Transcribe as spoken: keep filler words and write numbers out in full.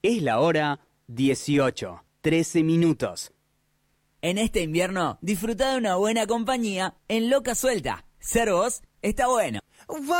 Es la hora dieciocho, trece minutos. En este invierno, disfruta de una buena compañía en Loca Suelta. Ser vos está bueno.